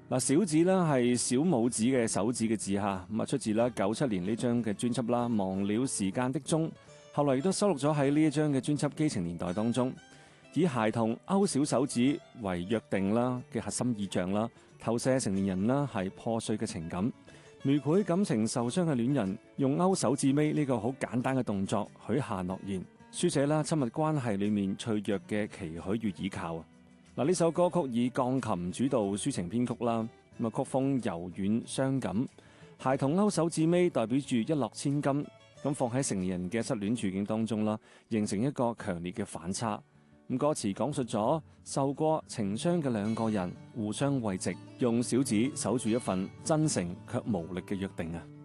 嗱，小指咧係小拇指嘅手指嘅指嚇，咁啊出自啦97年呢張嘅專輯啦《忘了時間的鐘》，後來亦都收錄咗喺呢一張嘅專輯《基情年代》當中，以孩童勾小手指為約定啦嘅核心意象啦，投射成年人啦係破碎嘅情感，描繪感情受傷嘅戀人用勾手指尾呢個好簡單嘅動作許下諾言，書寫啦親密關係裏面脆弱嘅期許與倚靠。嗱，呢首歌曲以鋼琴主導抒情編曲啦，咁啊曲風柔軟傷感，孩童勾手指尾代表住一諾千金，咁放喺成年人嘅失戀處境當中啦，形成一個強烈嘅反差。咁歌詞講述咗受過情傷嘅兩個人互相慰藉，用小指守住一份真誠卻無力嘅約定啊！